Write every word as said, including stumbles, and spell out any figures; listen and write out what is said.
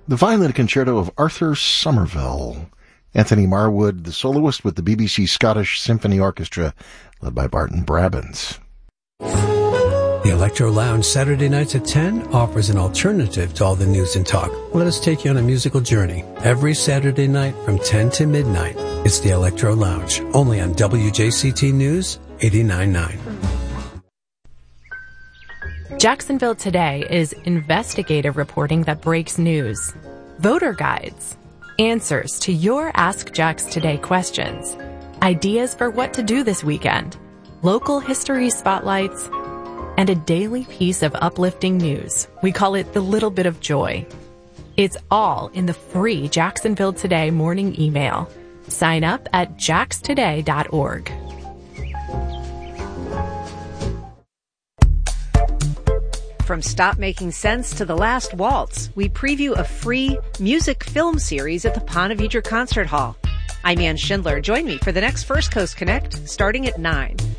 The Violin Concerto of Arthur Somerville. Anthony Marwood, the soloist with the B B C Scottish Symphony Orchestra, led by Barton Brabants. The Electro Lounge Saturday nights at ten offers an alternative to all the news and talk. Let us take you on a musical journey. Every Saturday night from ten to midnight, it's the Electro Lounge, only on W J C T News eighty-nine point nine. Jacksonville Today is investigative reporting that breaks news. Voter guides. Answers to your Ask Jax Today questions. Ideas for what to do this weekend. Local history spotlights. And a daily piece of uplifting news. We call it the little bit of joy. It's all in the free Jacksonville Today morning email. Sign up at jax today dot org. From Stop Making Sense to The Last Waltz, we preview a free music film series at the Ponte Vedra Concert Hall. I'm Ann Schindler. Join me for the next First Coast Connect, starting at nine.